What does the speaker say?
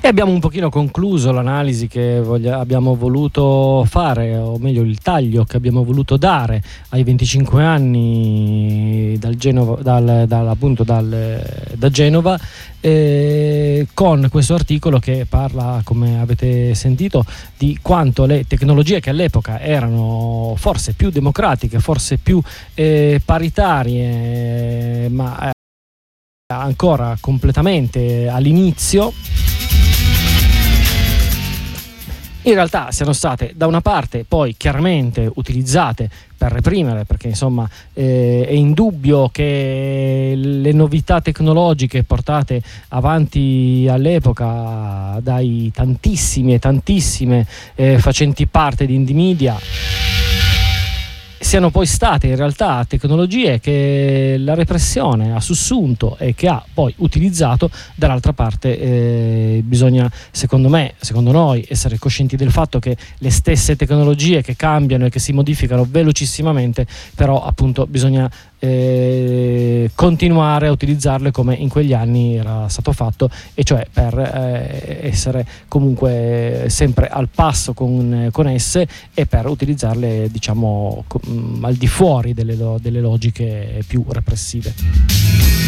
E abbiamo un pochino concluso l'analisi che abbiamo voluto fare, o meglio il taglio che abbiamo voluto dare ai 25 anni da Genova, con questo articolo che parla, come avete sentito, di quanto le tecnologie che all'epoca erano forse più democratiche, forse più paritarie, ma ancora completamente all'inizio, in realtà siano state da una parte poi chiaramente utilizzate per reprimere, perché insomma è indubbio che le novità tecnologiche portate avanti all'epoca dai tantissimi e tantissime facenti parte di Indie Media siano poi state in realtà tecnologie che la repressione ha sussunto e che ha poi utilizzato. Dall'altra parte bisogna, secondo noi, essere coscienti del fatto che le stesse tecnologie che cambiano e che si modificano velocissimamente, però appunto bisogna continuare a utilizzarle come in quegli anni era stato fatto, e cioè per essere comunque sempre al passo con esse e per utilizzarle, diciamo, al di fuori delle logiche più repressive.